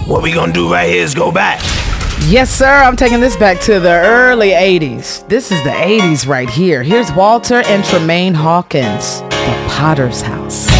What we gonna do right here is go back. Yes, sir. I'm taking this back to the early 80s. This is the 80s right here. Here's Walter and Tremaine Hawkins, The Potter's House.